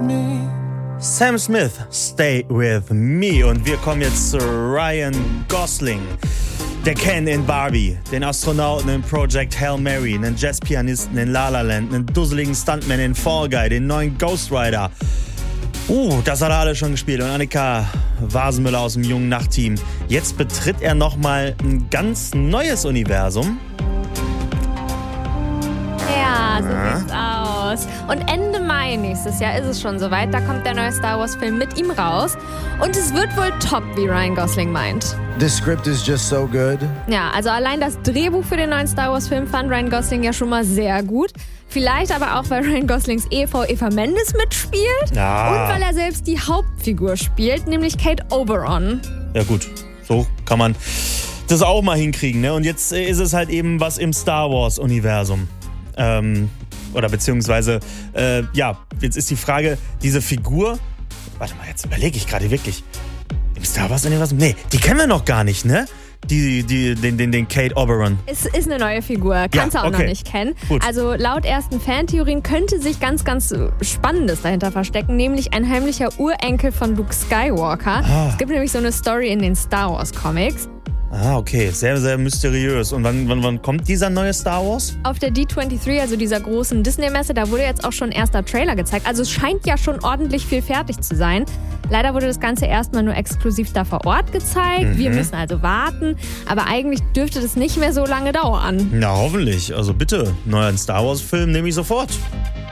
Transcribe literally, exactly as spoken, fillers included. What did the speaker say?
me. Sam Smith, Stay With Me. Und wir kommen jetzt zu Ryan Gosling. Der Ken in Barbie, den Astronauten in Project Hail Mary, einen Jazzpianisten in La La Land, einen dusseligen Stuntman in Fall Guy, den neuen Ghost Rider. Uh, das hat er alles schon gespielt. Und Annika Wasenmüller aus dem Jungen Nacht-Team. Jetzt betritt er nochmal ein ganz neues Universum. Ja, so ja. sieht's aus. Und Ende Mai nächstes Jahr ist es schon soweit. Da kommt der neue Star Wars-Film mit ihm raus. Und es wird wohl top, wie Ryan Gosling meint. The script is just so good. Ja, also allein das Drehbuch für den neuen Star Wars-Film fand Ryan Gosling ja schon mal sehr gut. Vielleicht aber auch, weil Ryan Goslings Ehefrau Eva Mendes mitspielt. Ja. Und weil er selbst die Hauptfigur spielt, nämlich Kate Oberon. Ja gut, so kann man das auch mal hinkriegen, ne? Und jetzt ist es halt eben was im Star Wars-Universum. Ähm, oder beziehungsweise, äh, ja, jetzt ist die Frage, diese Figur, warte mal, jetzt überlege ich gerade wirklich, im Star Wars-Universum? Nee, die kennen wir noch gar nicht, ne? Die, die, den, den, den Kate Oberon. Es ist eine neue Figur, kannst ja, du auch okay. noch nicht kennen. Gut. Also laut ersten Fantheorien könnte sich ganz, ganz Spannendes dahinter verstecken, nämlich ein heimlicher Urenkel von Luke Skywalker. Ah. Es gibt nämlich so eine Story in den Star Wars Comics. Ah, okay, sehr, sehr mysteriös. Und wann, wann, wann kommt dieser neue Star Wars? Auf der D dreiundzwanzig, also dieser großen Disney-Messe, da wurde jetzt auch schon ein erster Trailer gezeigt. Also es scheint ja schon ordentlich viel fertig zu sein. Leider wurde das Ganze erstmal nur exklusiv da vor Ort gezeigt. Mhm. Wir müssen also warten. Aber eigentlich dürfte das nicht mehr so lange dauern. Na, hoffentlich. Also bitte, neuer Star Wars-Film nehme ich sofort.